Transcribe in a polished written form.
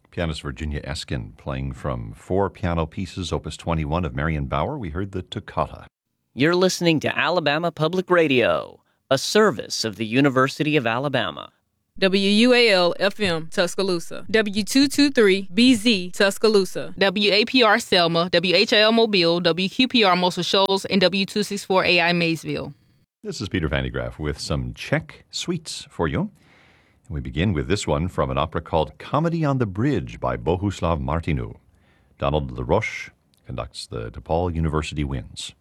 Pianist Virginia Eskin playing from 4 piano pieces, Opus 21 of Marion Bauer. We heard the Toccata. You're listening to Alabama Public Radio, a service of the University of Alabama. WUAL-FM, Tuscaloosa. W223-BZ, Tuscaloosa. WAPR Selma, WHIL Mobile, WQPR Muscle Shoals, and W264AI Maysville. This is Peter Van de Graaff with some Czech suites for you. And we begin with this one from an opera called Comedy on the Bridge by Bohuslav Martinu. Donald LaRoche conducts the DePaul University Winds.